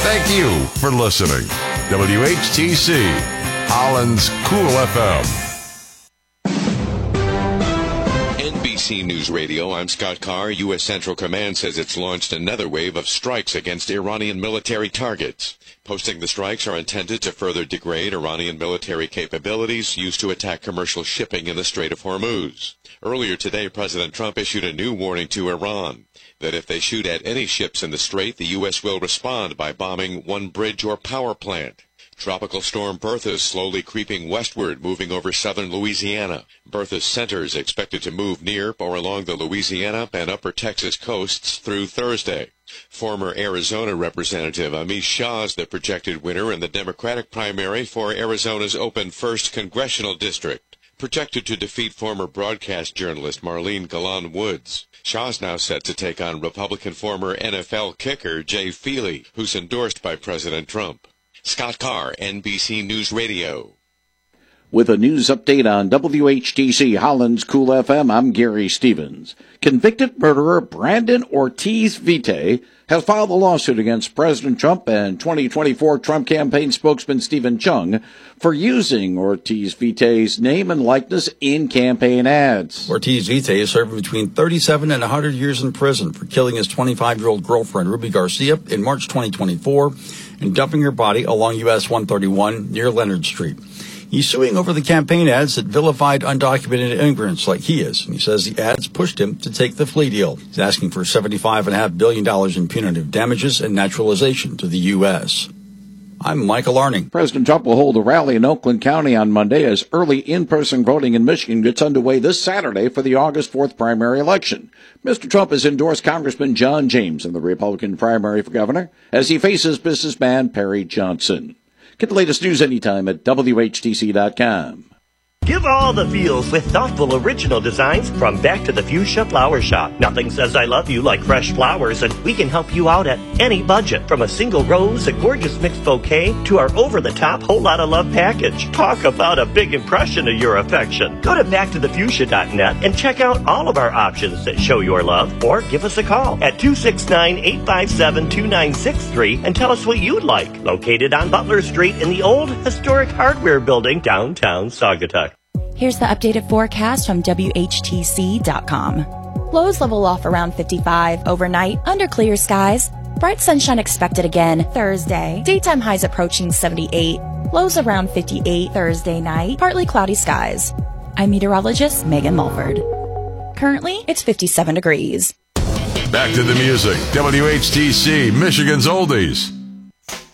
Thank you for listening. WHTC, Holland's Cool FM. NBC News Radio, I'm Scott Carr. U.S. Central Command says it's launched another wave of strikes against Iranian military targets. Posting the strikes are intended to further degrade Iranian military capabilities used to attack commercial shipping in the Strait of Hormuz. Earlier today, President Trump issued a new warning to Iran that if they shoot at any ships in the Strait, the U.S. will respond by bombing one bridge or power plant. Tropical storm Bertha is slowly creeping westward, moving over southern Louisiana. Bertha's center is expected to move near or along the Louisiana and upper Texas coasts through Thursday. Former Arizona Representative Amish Shah is the projected winner in the Democratic primary for Arizona's open 1st Congressional District, projected to defeat former broadcast journalist Marlene Galan Woods. Shah's now set to take on Republican former NFL kicker Jay Feely, who's endorsed by President Trump. Scott Carr, NBC News Radio. With a news update on WHTC Holland's Cool FM, I'm Gary Stevens. Convicted murderer Brandon Ortiz Vite has filed a lawsuit against President Trump and 2024 Trump campaign spokesman Stephen Chung for using Ortiz Vite's name and likeness in campaign ads. Ortiz Vite is serving between 37 and 100 years in prison for killing his 25-year-old girlfriend, Ruby Garcia, in March 2024 and dumping her body along U.S. 131 near Leonard Street. He's suing over the campaign ads that vilified undocumented immigrants like he is, and he says the ads pushed him to take the plea deal. He's asking for $75.5 billion in punitive damages and naturalization to the U.S. I'm Michael Arning. President Trump will hold a rally in Oakland County on Monday as early in-person voting in Michigan gets underway this Saturday for the August 4th primary election. Mr. Trump has endorsed Congressman John James in the Republican primary for governor as he faces businessman Perry Johnson. Get the latest news anytime at WHTC.com. Give all the feels with thoughtful original designs from Back to the Fuchsia Flower Shop. Nothing says I love you like fresh flowers, and we can help you out at any budget. From a single rose, a gorgeous mixed bouquet, to our over-the-top whole lot of love package. Talk about a big impression of your affection. Go to backtothefuchsia.net and check out all of our options that show your love, or give us a call at 269-857-2963 and tell us what you'd like. Located on Butler Street in the old historic hardware building downtown Saugatuck. Here's the updated forecast from WHTC.com. Lows level off around 55 overnight under clear skies. Bright sunshine expected again Thursday. Daytime highs approaching 78. Lows around 58 Thursday night. Partly cloudy skies. I'm meteorologist Megan Mulford. Currently, it's 57 degrees. Back to the music. WHTC, Michigan's Oldies.